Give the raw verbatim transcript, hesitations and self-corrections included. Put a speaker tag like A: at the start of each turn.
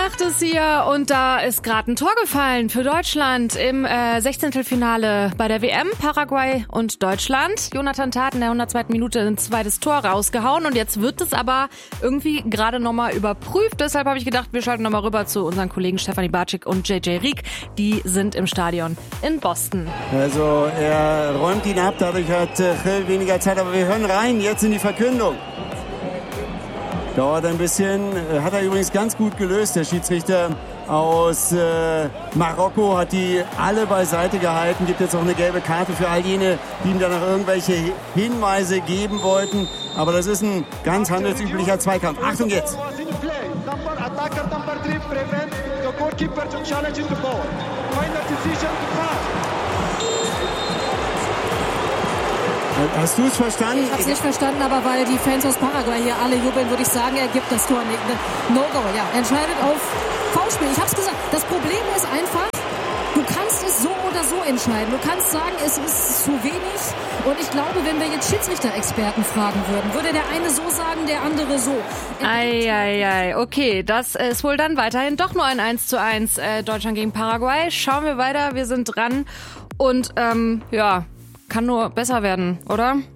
A: Nacht ist hier und da ist gerade ein Tor gefallen für Deutschland im äh, Sechzehntelfinale bei der W M. Paraguay und Deutschland. Jonathan Tah in der hundertzweiten Minute ein zweites Tor rausgehauen und jetzt wird es aber irgendwie gerade nochmal überprüft. Deshalb habe ich gedacht, wir schalten nochmal rüber zu unseren Kollegen Stefanie Bartschik und J J Rieck. Die sind im Stadion in Boston.
B: Also er räumt ihn ab, dadurch hat Gil weniger Zeit, aber wir hören rein jetzt in die Verkündung. Dauert ein bisschen, hat er übrigens ganz gut gelöst, der Schiedsrichter aus äh, Marokko hat die alle beiseite gehalten, gibt jetzt auch eine gelbe Karte für all jene, die ihm dann noch irgendwelche Hinweise geben wollten, aber das ist ein ganz handelsüblicher Zweikampf. Achtung jetzt! Hast du es verstanden?
C: Ich habe es nicht verstanden, aber weil die Fans aus Paraguay hier alle jubeln, würde ich sagen, er gibt das Tor nicht. No-Go, ja. Entscheidet auf Foulspiel. Ich habe es gesagt. Das Problem ist einfach, du kannst es so oder so entscheiden. Du kannst sagen, es ist zu wenig. Und ich glaube, wenn wir jetzt Schiedsrichter-Experten fragen würden, würde der eine so sagen, der andere so.
A: Eieiei, okay, das ist wohl dann weiterhin doch nur ein eins zu eins äh, Deutschland gegen Paraguay. Schauen wir weiter, wir sind dran. Und ähm, ja, kann nur besser werden, oder?